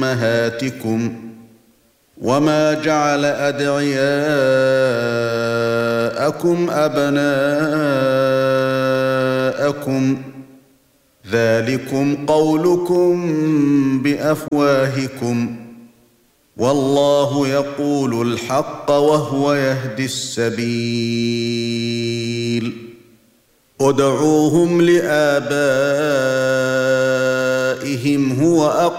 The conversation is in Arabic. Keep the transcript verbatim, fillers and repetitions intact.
أمهاتكم وما جعل أدعياءكم أبناءكم ذلكم قولكم بأفواهكم والله يقول الحق وهو يهدي السبيل ادعوهم لآبائهم هو أقرب